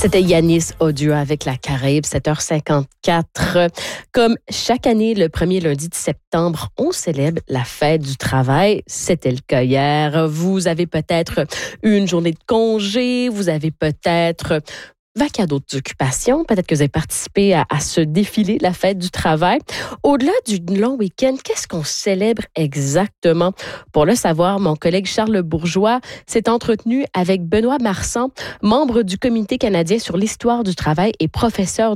C'était Yanis Audio avec la Caraïbe, 7h54. Comme chaque année, le premier lundi de septembre, on célèbre la fête du travail. C'était le cas hier. Vous avez peut-être eu une journée de congé, vous avez peut-être vaqué à d'autres occupations. Peut-être que vous avez participé à ce défilé, la fête du travail. Au-delà du long week-end, qu'est-ce qu'on célèbre exactement? Pour le savoir, mon collègue Charles Bourgeois s'est entretenu avec Benoît Marsan, membre du Comité canadien sur l'histoire du travail et professeur